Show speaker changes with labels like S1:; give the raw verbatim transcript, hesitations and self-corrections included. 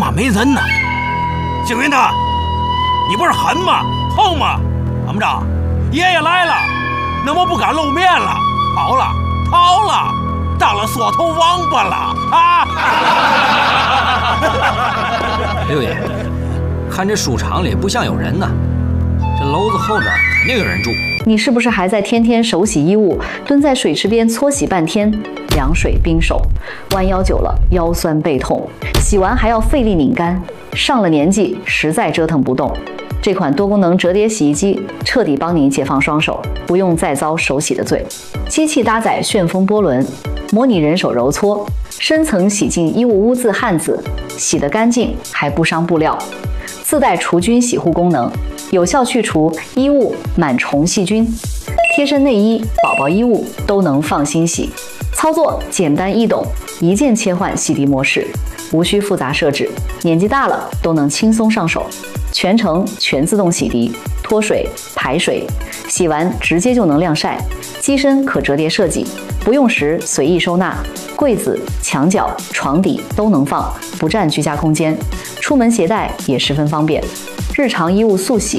S1: 嘛没人呢？星云呐，你不是狠吗？横吗？怎么着？爷爷来了，那么不敢露面了，跑了，逃了，当了缩头王八了啊！
S2: 六爷，看这书场里不像有人呢，这楼子后边肯定有人住。
S3: 你是不是还在天天手洗衣物，蹲在水池边搓洗半天，凉水冰手，弯腰久了腰酸背痛，洗完还要费力拧干，上了年纪实在折腾不动。这款多功能折叠洗衣机彻底帮你解放双手，不用再遭手洗的罪。机器搭载旋风波轮，模拟人手揉搓，深层洗净衣物污渍汗渍，洗得干净还不伤布料。自带除菌洗护功能，有效去除衣物螨虫细菌，贴身内衣、宝宝衣物都能放心洗。操作简单易懂，一键切换洗涤模式，无需复杂设置，年纪大了都能轻松上手。全程全自动洗涤、脱水、排水，洗完直接就能晾晒。机身可折叠设计，不用时随意收纳，柜子、墙角、床底都能放，不占居家空间。出门携带也十分方便。日常衣物速洗，